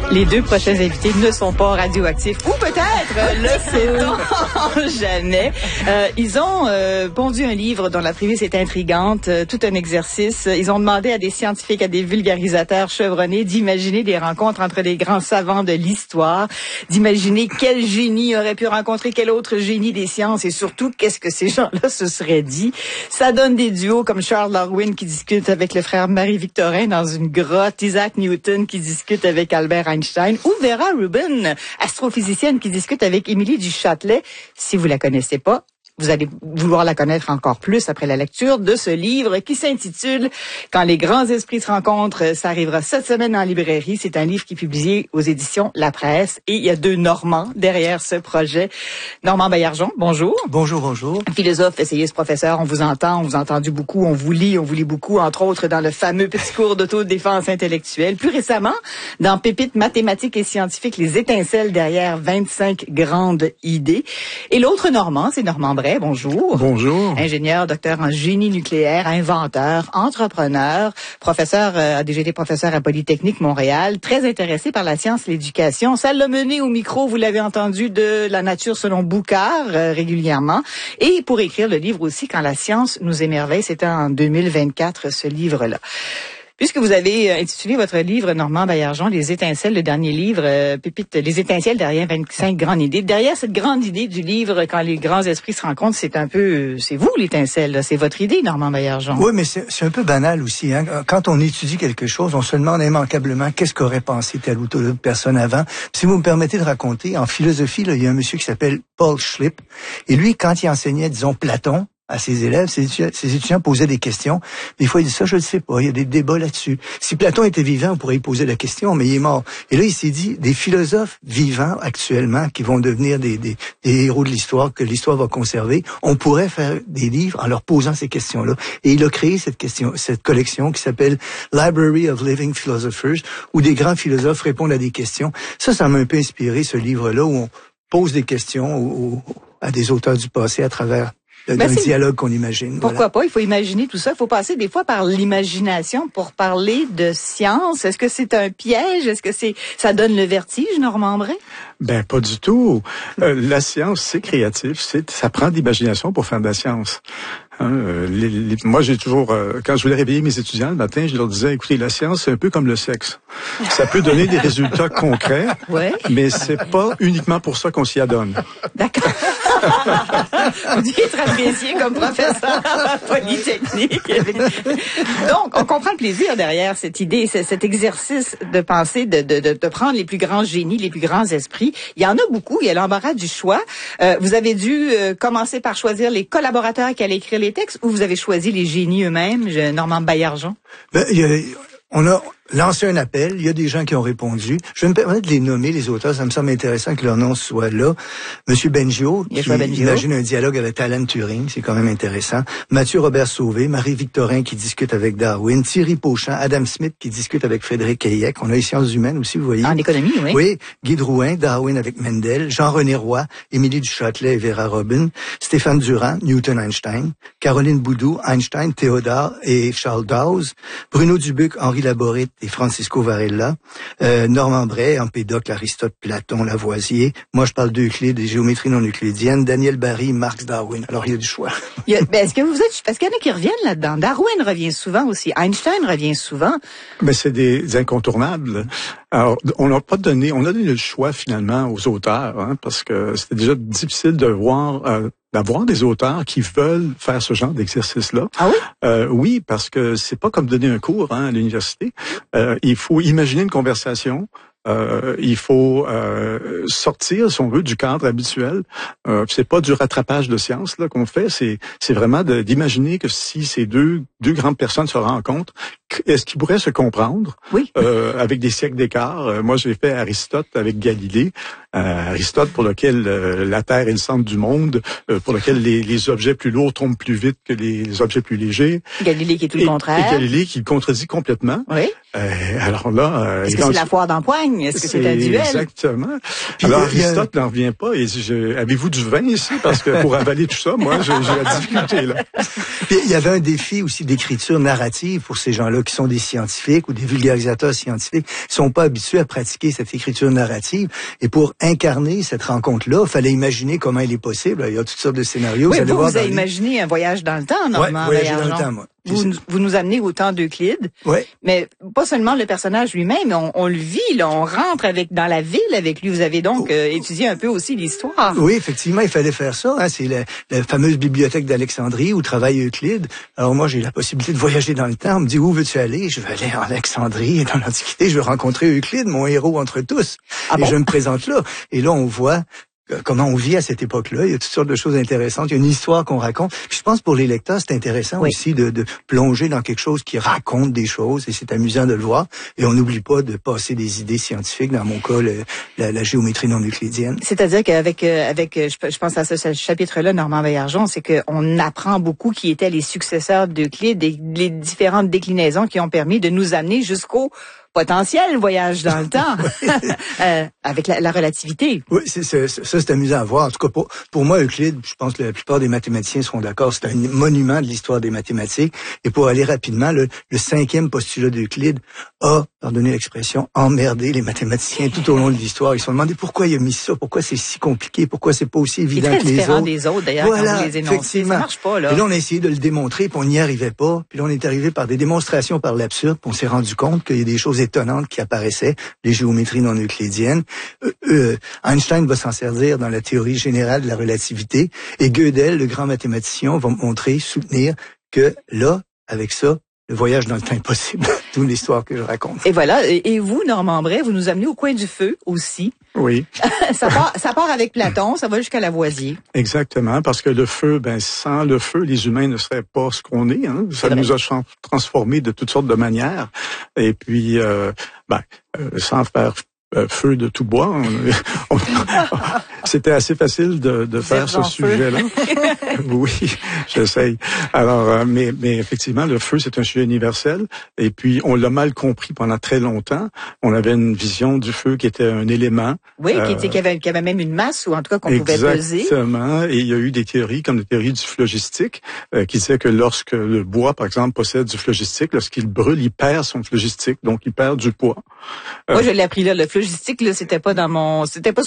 Les deux prochains invités ne sont pas radioactifs. Ou peut-être, le sait-on jamais. Ils ont pondu un livre dont la prémisse est intrigante, tout un exercice. Ils ont demandé à des scientifiques, à des vulgarisateurs chevronnés d'imaginer des rencontres entre les grands savants de l'histoire, d'imaginer quel génie aurait pu rencontrer quel autre génie des sciences et surtout, qu'est-ce que ces gens-là se seraient dit. Ça donne des duos comme Charles Darwin qui discute avec le frère Marie-Victorin dans une grotte, Isaac Newton qui discute avec Albert Einstein ou Vera Rubin, astrophysicienne qui discute avec Émilie du Châtelet. Si vous la connaissez pas, vous allez vouloir la connaître encore plus après la lecture de ce livre qui s'intitule « Quand les grands esprits se rencontrent ». Ça arrivera cette semaine en librairie. C'est un livre qui est publié aux éditions La Presse. Et il y a deux Normands derrière ce projet. Normand Baillargeon, bonjour. Bonjour, bonjour. Philosophe, essayiste, professeur, on vous entend, on vous a entendu beaucoup, on vous lit beaucoup, entre autres dans le fameux petit cours d'autodéfense intellectuelle. Plus récemment, dans Pépites mathématiques et scientifiques, les étincelles derrière 25 grandes idées. Et l'autre Normand, c'est Normand Bray. Bonjour. Bonjour. Ingénieur, docteur en génie nucléaire, inventeur, entrepreneur, professeur, a déjà été professeur à Polytechnique Montréal, très intéressé par la science et l'éducation. Ça l'a mené au micro, vous l'avez entendu, de La nature selon Boucard régulièrement. Et pour écrire le livre aussi, Quand la science nous émerveille, c'était en 2024, ce livre-là. Puisque vous avez intitulé votre livre, Normand Baillargeon, Les étincelles, le dernier livre, Pépite, les étincelles derrière 25 grandes idées. Derrière cette grande idée du livre, Quand les grands esprits se rencontrent, c'est un peu, c'est vous l'étincelle, là. C'est votre idée, Normand Baillargeon. Oui, mais c'est un peu banal aussi, hein. Quand on étudie quelque chose, on se demande immanquablement qu'est-ce qu'aurait pensé telle ou telle personne avant. Puis, si vous me permettez de raconter, en philosophie, là, il y a un monsieur qui s'appelle Paul Schlipp. Et lui, quand il enseignait, disons, Platon, à ses élèves, ses étudiants posaient des questions. Des fois, il dit ça, je ne sais pas. Il y a des débats là-dessus. Si Platon était vivant, on pourrait lui poser la question, mais il est mort. Et là, il s'est dit, des philosophes vivants actuellement, qui vont devenir des héros de l'histoire, que l'histoire va conserver, on pourrait faire des livres en leur posant ces questions-là. Et il a créé cette collection qui s'appelle Library of Living Philosophers, où des grands philosophes répondent à des questions. Ça m'a un peu inspiré, ce livre-là, où on pose des questions à des auteurs du passé à travers d'un dialogue qu'on imagine. Pourquoi pas? Il faut imaginer tout ça. Il faut passer des fois par l'imagination pour parler de science. Est-ce que c'est un piège? Est-ce que ça donne le vertige, Normand Bray? Ben, pas du tout. La science, c'est créatif. Ça prend de l'imagination pour faire de la science. Moi, j'ai toujours, quand je voulais réveiller mes étudiants le matin, je leur disais, écoutez, la science, c'est un peu comme le sexe. Ça peut donner des résultats concrets, ouais, mais c'est pas uniquement pour ça qu'on s'y adonne. D'accord. Vous dites être apprécié comme professeur à Polytechnique. Donc, on comprend le plaisir derrière cette idée, cet exercice de penser, de prendre les plus grands génies, les plus grands esprits. Il y en a beaucoup, il y a l'embarras du choix. Vous avez dû commencer par choisir les collaborateurs qui allaient écrire les textes ou vous avez choisi les génies eux-mêmes, Normand Baillargeon? On a lancé un appel, il y a des gens qui ont répondu. Je vais me permettre de les nommer, les auteurs, ça me semble intéressant que leur nom soit là. Monsieur Bengio, qui imagine un dialogue avec Alan Turing, c'est quand même intéressant. Mathieu Robert Sauvé, Marie-Victorin qui discute avec Darwin, Thierry Pauchamp, Adam Smith qui discute avec Frédéric Hayek. On a les sciences humaines aussi, vous voyez. En économie, oui. Oui, Guy Drouin, Darwin avec Mendel, Jean-René Roy, Émilie du Châtelet et Vera Rubin, Stéphane Durand, Newton-Einstein, Caroline Boudou, Einstein, Théodore et Charles Dawes, Bruno Dubuc, Henri Laborit et Francisco Varela, Normand Bray, Empédocle, Aristote, Platon, Lavoisier. Moi, je parle d'Euclide, des géométries non euclidiennes, Daniel Barry, Marx, Darwin. Alors, il y a du choix. Est-ce que parce qu'il y en a qui reviennent là-dedans. Darwin revient souvent aussi. Einstein revient souvent. Mais c'est des incontournables. Alors, on a donné le choix finalement aux auteurs, hein, parce que c'était déjà difficile d'avoir des auteurs qui veulent faire ce genre d'exercice-là. Ah oui? Oui, parce que c'est pas comme donner un cours à l'université. Il faut imaginer une conversation. Il faut sortir, si on veut, du cadre habituel. C'est pas du rattrapage de science là qu'on fait. C'est vraiment d'imaginer que si ces deux grandes personnes se rencontrent, est-ce qu'ils pourraient se comprendre? Oui. Avec des siècles d'écart. Moi, j'ai fait Aristote avec Galilée. Aristote, pour lequel la Terre est le centre du monde, pour lequel les objets plus lourds tombent plus vite que les objets plus légers. Galilée qui est tout le contraire. Et Galilée qui le contredit complètement. Oui. Alors là... Est-ce que c'est la foire d'empoigne? Est-ce que c'est un duel? Exactement. Puis alors Aristote n'en revient pas. Et avez-vous du vin ici? Parce que pour avaler tout ça, moi, j'ai la difficulté là. Puis il y avait un défi aussi d'écriture narrative pour ces gens-là là, qui sont des scientifiques ou des vulgarisateurs scientifiques, sont pas habitués à pratiquer cette écriture narrative. Et pour incarner cette rencontre-là, il fallait imaginer comment elle est possible. Il y a toutes sortes de scénarios. Oui, vous avez imaginé un voyage dans le temps, Normand voyager dans le temps, moi. Vous nous amenez au temps d'Euclide, mais pas seulement le personnage lui-même, on le vit, là, on rentre dans la ville avec lui. Vous avez donc étudié un peu aussi l'histoire. Oui, effectivement, il fallait faire ça. Hein. C'est la fameuse bibliothèque d'Alexandrie où travaille Euclide. Alors moi, j'ai la possibilité de voyager dans le temps. On me dit, où veux-tu aller? Je veux aller en Alexandrie, dans l'Antiquité. Je veux rencontrer Euclide, mon héros entre tous. Je me présente là. Et là, on voit comment on vit à cette époque-là. Il y a toutes sortes de choses intéressantes. Il y a une histoire qu'on raconte. Puis je pense pour les lecteurs, c'est intéressant aussi de plonger dans quelque chose qui raconte des choses et c'est amusant de le voir. Et on n'oublie pas de passer des idées scientifiques. Dans mon cas, la géométrie non euclidienne. C'est-à-dire qu'avec je pense à ce chapitre-là, Normand Baillargeon, c'est qu'on apprend beaucoup qui étaient les successeurs d'Euclide et les différentes déclinaisons qui ont permis de nous amener jusqu'au potentiel voyage dans le temps avec la relativité. Oui, ça c'est amusant à voir. En tout cas, pour moi, Euclide, je pense que la plupart des mathématiciens seront d'accord, c'est un monument de l'histoire des mathématiques. Et pour aller rapidement, le 5e postulat d'Euclide a, pardonnez l'expression, emmerdé les mathématiciens tout au long de l'histoire. Ils se sont demandé pourquoi il a mis ça, pourquoi c'est si compliqué, pourquoi c'est pas aussi évident que les autres. C'est très différent des autres, d'ailleurs, voilà, quand vous les énoncez. Ça marche pas, là. Et là, on a essayé de le démontrer, puis on n'y arrivait pas. Puis là, on est arrivé par des démonstrations par l'absurde, puis on s'est rendu compte qu'il y a des choses étonnantes qui apparaissaient, les géométries non euclidiennes. Einstein va s'en servir dans la théorie générale de la relativité, et Gödel, le grand mathématicien, va soutenir que là, avec ça, le voyage dans le temps est possible. Toute l'histoire que je raconte. Et voilà. Et vous, Normand Bray, vous nous amenez au coin du feu aussi. Oui. ça part avec Platon, ça va jusqu'à Lavoisier. Exactement, parce que le feu, sans le feu, les humains ne seraient pas ce qu'on est. Hein. Ça nous a transformés de toutes sortes de manières. Et puis, sans faire feu de tout bois, c'était assez facile de faire ce sujet-là. Oui, j'essaye. Alors, mais effectivement, le feu, c'est un sujet universel. Et puis, on l'a mal compris pendant très longtemps. On avait une vision du feu qui était un élément. Oui, qui avait même une masse, ou en tout cas qu'on pouvait peser. Exactement. Et il y a eu des théories, comme la théorie du phlogistique, qui disait que lorsque le bois, par exemple, possède du phlogistique, lorsqu'il brûle, il perd son phlogistique, donc il perd du poids. Moi, je l'ai appris là, le phlogistique, là, c'était pas